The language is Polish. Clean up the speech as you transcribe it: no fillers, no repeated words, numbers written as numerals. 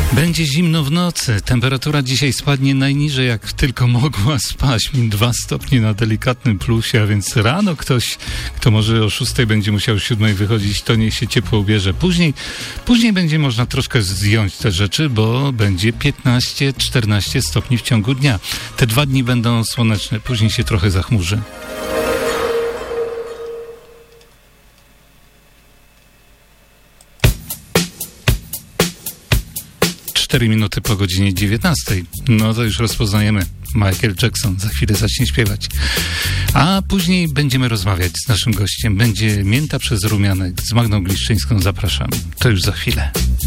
Będzie zimno w nocy. Temperatura dzisiaj spadnie najniżej, jak tylko mogła spaść. 2 stopnie na delikatnym plusie, a więc rano ktoś, kto może o 6 będzie musiał o 7 wychodzić, to niech się ciepło ubierze. Później będzie można troszkę zdjąć te rzeczy, bo będzie 15-14 stopni w ciągu dnia. Te 2 dni będą słoneczne, później się trochę zachmurzy. 4 minuty po godzinie 19. No to już rozpoznajemy. Michael Jackson za chwilę zacznie śpiewać. A później będziemy rozmawiać z naszym gościem. Będzie mięta przez rumianek z Magdą Gliszczyńską. Zapraszam. To już za chwilę.